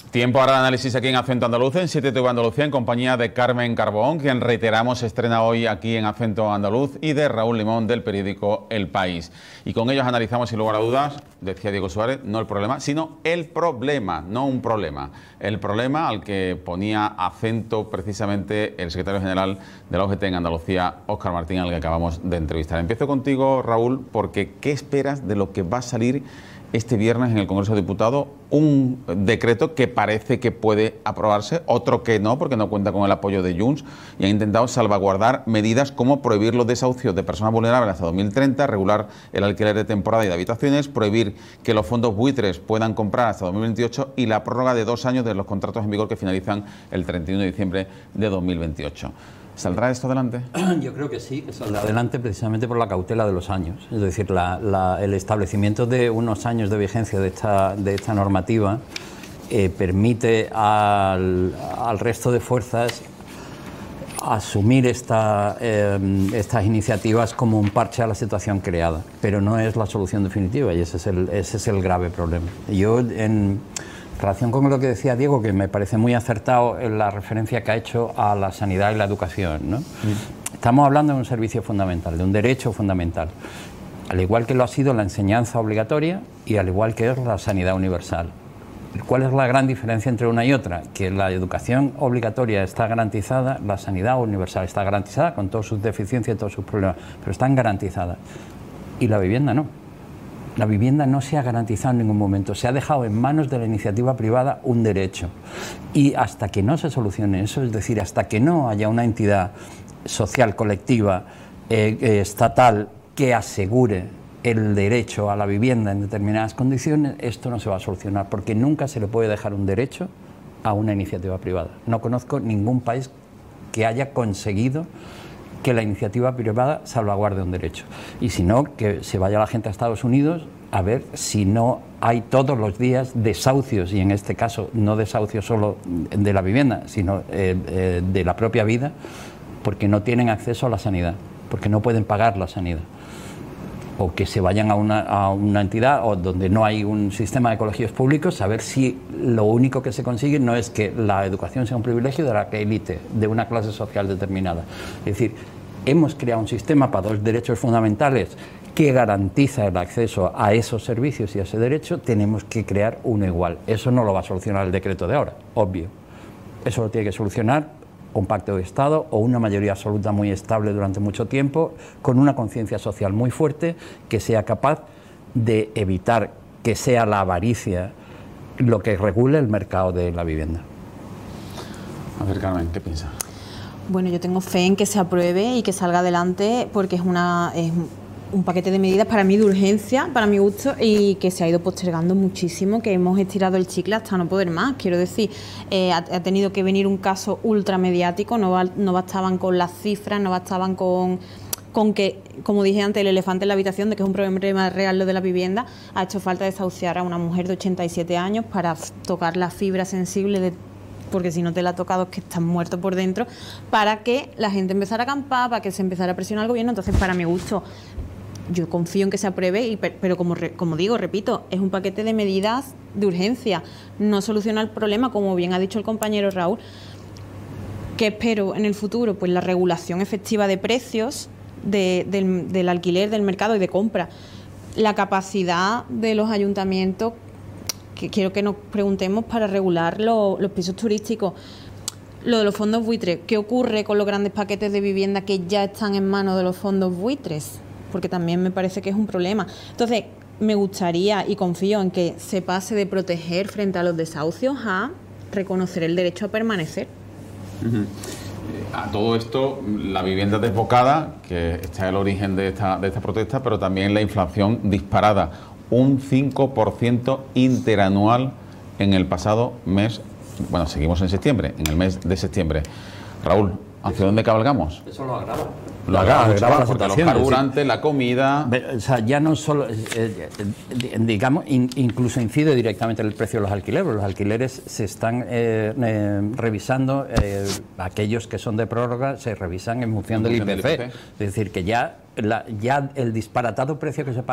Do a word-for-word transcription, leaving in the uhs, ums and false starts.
Tiempo ahora de análisis aquí en Acento Andaluz, en siete T V Andalucía, en compañía de Carmen Carbón, quien reiteramos estrena hoy aquí en Acento Andaluz, y de Raúl Limón, del periódico El País. Y con ellos analizamos, sin lugar a dudas, decía Diego Suárez, no el problema, sino el problema, no un problema. El problema al que ponía acento precisamente el secretario general de la O G T en Andalucía, Óscar Martín, al que acabamos de entrevistar. Empiezo contigo, Raúl, porque ¿qué esperas de lo que va a salir este viernes en el Congreso de Diputados? Un decreto que parece que puede aprobarse, otro que no, porque no cuenta con el apoyo de Junts, y ha intentado salvaguardar medidas como prohibir los desahucios de personas vulnerables hasta dos mil treinta, regular el alquiler de temporada y de habitaciones, prohibir que los fondos buitres puedan comprar hasta dos mil veintiocho y la prórroga de dos años de los contratos en vigor que finalizan el treinta y uno de diciembre de dos mil veintiocho. ¿Saldrá esto adelante? Yo creo que sí, que saldrá adelante precisamente por la cautela de los años. Es decir, la, la, el establecimiento de unos años de vigencia de esta, de esta normativa eh, permite al, al resto de fuerzas asumir esta, eh, estas iniciativas como un parche a la situación creada, pero no es la solución definitiva, y ese es el, ese es el grave problema. Yo, en En relación con lo que decía Diego, que me parece muy acertado en la referencia que ha hecho a la sanidad y la educación, ¿no? Mm. Estamos hablando de un servicio fundamental, de un derecho fundamental, al igual que lo ha sido la enseñanza obligatoria y al igual que es la sanidad universal. ¿Cuál es la gran diferencia entre una y otra? Que la educación obligatoria está garantizada, la sanidad universal está garantizada, con todas sus deficiencias y todos sus problemas, pero están garantizadas, y la vivienda no. La vivienda no se ha garantizado en ningún momento, se ha dejado en manos de la iniciativa privada un derecho. Y hasta que no se solucione eso, es decir, hasta que no haya una entidad social colectiva, eh, eh, estatal, que asegure el derecho a la vivienda en determinadas condiciones, esto no se va a solucionar, porque nunca se le puede dejar un derecho a una iniciativa privada. No conozco ningún país que haya conseguido que la iniciativa privada salvaguarde un derecho. Y si no, que se vaya la gente a Estados Unidos a ver si no hay todos los días desahucios, y en este caso no desahucios solo de la vivienda, sino eh, eh, de la propia vida, porque no tienen acceso a la sanidad, porque no pueden pagar la sanidad. O que se vayan a una, a una entidad o donde no hay un sistema de colegios públicos, a ver si lo único que se consigue no es que la educación sea un privilegio de la élite, de una clase social determinada. Es decir, hemos creado un sistema para dos derechos fundamentales que garantiza el acceso a esos servicios y a ese derecho, tenemos que crear uno igual. Eso no lo va a solucionar el decreto de ahora, obvio. Eso lo tiene que solucionar un pacto de Estado o una mayoría absoluta muy estable durante mucho tiempo, con una conciencia social muy fuerte que sea capaz de evitar que sea la avaricia lo que regule el mercado de la vivienda. A ver, Carmen, ¿qué piensas? Bueno, yo tengo fe en que se apruebe y que salga adelante, porque es una es un paquete de medidas para mí de urgencia, para mi gusto, y que se ha ido postergando muchísimo, que hemos estirado el chicle hasta no poder más. Quiero decir, eh, ha, ha tenido que venir un caso ultramediático, no, no bastaban con las cifras, no bastaban con, con que, como dije antes, el elefante en la habitación, de que es un problema real lo de la vivienda. Ha hecho falta desahuciar a una mujer de ochenta y siete años para tocar la fibra sensible de, porque si no te la ha tocado es que estás muerto por dentro, para que la gente empezara a acampar, para que se empezara a presionar al gobierno. Entonces, para mi gusto, yo confío en que se apruebe, y, pero como, como digo, repito, es un paquete de medidas de urgencia, no soluciona el problema, como bien ha dicho el compañero Raúl. ¿Qué espero en el futuro? Pues la regulación efectiva de precios de, del, del alquiler, del mercado y de compra. La capacidad de los ayuntamientos, que quiero que nos preguntemos, para regular lo, los pisos turísticos. Lo de los fondos buitres, ¿qué ocurre con los grandes paquetes de vivienda que ya están en manos de los fondos buitres? Porque también me parece que es un problema. Entonces, me gustaría y confío en que se pase de proteger frente a los desahucios a reconocer el derecho a permanecer. Uh-huh. A todo esto, la vivienda desbocada, que está en el origen de esta, de esta protesta, pero también la inflación disparada, un cinco por ciento interanual en el pasado mes, bueno, seguimos en septiembre, en el mes de septiembre. Raúl, ¿hacia eso, dónde cabalgamos? Eso lo agrava. Lo agrava, agrava la porque los carburantes, la comida... O sea, ya no solo, eh, digamos, in, incluso incide directamente en el precio de los alquileres. Los alquileres se están eh, eh, revisando, eh, aquellos que son de prórroga se revisan en función, en función del I P C. Del I P C. Es decir, que ya, la, ya el disparatado precio que se paga